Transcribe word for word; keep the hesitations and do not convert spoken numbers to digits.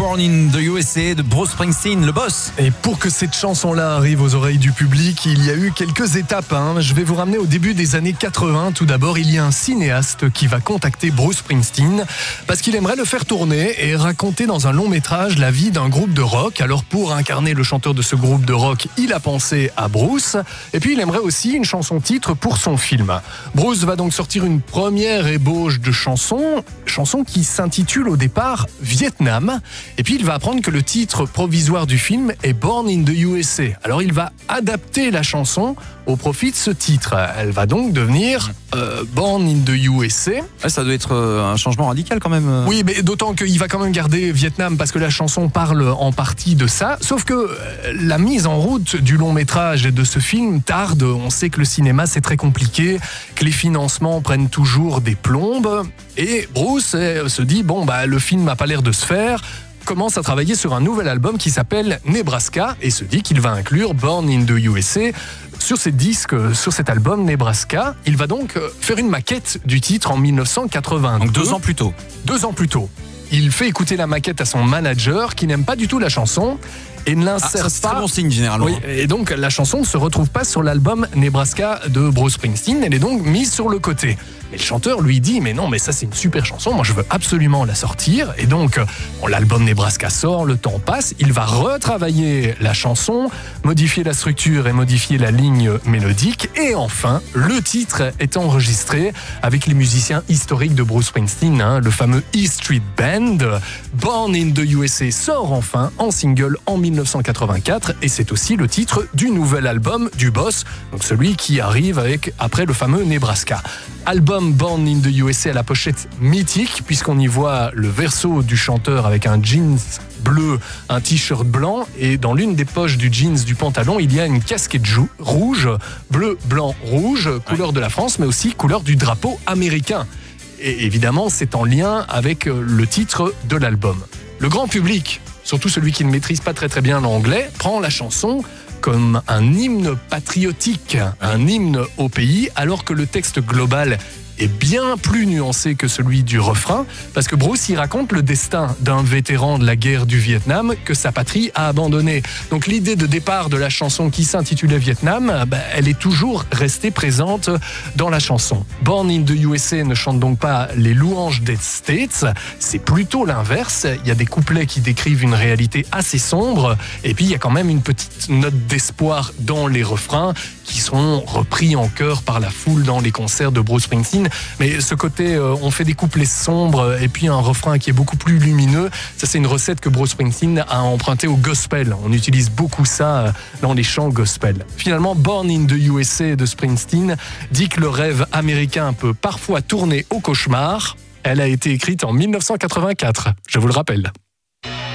Born in the U S A de Bruce Springsteen, le boss. Et pour que cette chanson-là arrive aux oreilles du public, il y a eu quelques étapes. Hein. Je vais vous ramener au début des années quatre-vingts. Tout d'abord, il y a un cinéaste qui va contacter Bruce Springsteen parce qu'il aimerait le faire tourner et raconter dans un long métrage la vie d'un groupe de rock. Alors pour incarner le chanteur de ce groupe de rock, il a pensé à Bruce. Et puis il aimerait aussi une chanson-titre pour son film. Bruce va donc sortir une première ébauche de chanson, chanson qui s'intitule au départ Vietnam. Et puis il va apprendre que le titre provisoire du film est Born in the U S A. Alors il va adapter la chanson au profit de ce titre. Elle va donc devenir euh, Born in the U S A. Ouais, ça doit être euh, un changement radical quand même. Oui, mais d'autant qu'il va quand même garder Vietnam parce que la chanson parle en partie de ça. Sauf que euh, la mise en route du long métrage et de ce film tarde. On sait que le cinéma c'est très compliqué, que les financements prennent toujours des plombes. Et Bruce euh, se dit bon bah le film n'a pas l'air de se faire. Commence à travailler sur un nouvel album qui s'appelle Nebraska et se dit qu'il va inclure Born in the U S A sur ses disques, sur cet album Nebraska. Il va donc faire une maquette du titre en dix-neuf cent quatre-vingt-deux. Donc deux ans plus tôt. Deux ans plus tôt. Il fait écouter la maquette à son manager qui n'aime pas du tout la chanson et ne l'insère ah, ça, c'est pas. très bon signe généralement. Oui, et donc la chanson ne se retrouve pas sur l'album Nebraska de Bruce Springsteen. Elle est donc mise sur le côté. Mais le chanteur lui dit mais non mais ça c'est une super chanson, moi je veux absolument la sortir. Et donc bon, l'album Nebraska sort, le temps passe, il va retravailler la chanson, modifier la structure et modifier la ligne mélodique et enfin le titre est enregistré avec les musiciens historiques de Bruce Springsteen, hein, le fameux E Street Band. Born in the U S A sort enfin en single en dix-neuf cent quatre-vingt-quatre et c'est aussi le titre du nouvel album du boss, donc celui qui arrive avec après le fameux Nebraska. Album Born in the U S A à la pochette mythique puisqu'on y voit le verso du chanteur avec un jeans bleu, un t-shirt blanc et dans l'une des poches du jeans du pantalon il y a une casquette jou- rouge, bleu, blanc, rouge, couleur de la France mais aussi couleur du drapeau américain. Et évidemment c'est en lien avec le titre de l'album. Le grand public, surtout celui qui ne maîtrise pas très très bien l'anglais, prend la chanson comme un hymne patriotique, un hymne au pays, alors que le texte global est bien plus nuancé que celui du refrain, parce que Bruce y raconte le destin d'un vétéran de la guerre du Vietnam que sa patrie a abandonné. Donc l'idée de départ de la chanson qui s'intitulait Vietnam, bah, elle est toujours restée présente dans la chanson. Born in the U S A ne chante donc pas les louanges des States, c'est plutôt l'inverse. Il y a des couplets qui décrivent une réalité assez sombre, et puis il y a quand même une petite note d'espoir dans les refrains qui sont repris en chœur par la foule dans les concerts de Bruce Springsteen. Mais ce côté, euh, on fait des couplets sombres et puis un refrain qui est beaucoup plus lumineux, ça c'est une recette que Bruce Springsteen a empruntée au gospel. On utilise beaucoup ça dans les chants gospel. Finalement, Born in the U S A de Springsteen dit que le rêve américain peut parfois tourner au cauchemar. Elle a été écrite en dix-neuf cent quatre-vingt-quatre, je vous le rappelle.